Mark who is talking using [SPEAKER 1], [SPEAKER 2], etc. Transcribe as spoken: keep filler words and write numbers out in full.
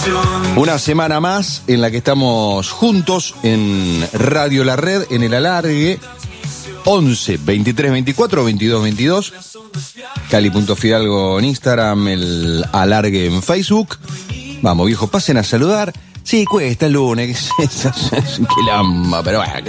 [SPEAKER 1] Una semana más en la que estamos juntos en Radio La Red, en el alargue. once, veintitrés, veinticuatro, veintidós, veintidós. Cali.fidalgo en Instagram, el alargue en Facebook. Vamos, viejo, pasen a saludar. Sí, cuesta el lunes. Qué lamba, pero bueno,